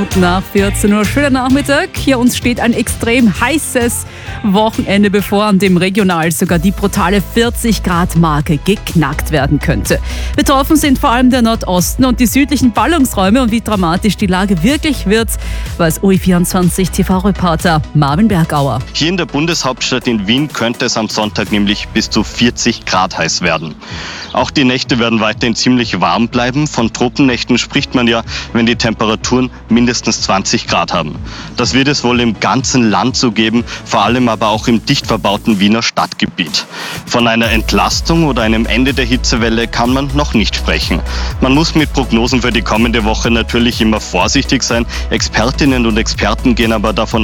Nach 14 Uhr, schöner Nachmittag. Hier uns steht ein extrem heißes Wochenende bevor, an dem regional sogar die brutale 40-Grad-Marke geknackt werden könnte. Betroffen sind vor allem der Nordosten und die südlichen Ballungsräume. Und wie dramatisch die Lage wirklich wird, weiß OE24-TV-Reporter Marvin Bergauer. Hier in der Bundeshauptstadt in Wien könnte es am Sonntag nämlich bis zu 40 Grad heiß werden. Auch die Nächte werden weiterhin ziemlich warm bleiben. Von Tropennächten spricht man ja, wenn die Temperaturen mindestens 20 Grad haben. Das wird es wohl im ganzen Land so geben, vor allem aber auch im dicht verbauten Wiener Stadtgebiet. Von einer Entlastung oder einem Ende der Hitzewelle kann man noch nicht sprechen. Man muss mit Prognosen für die kommende Woche natürlich immer vorsichtig sein. Expertinnen und Experten gehen aber davon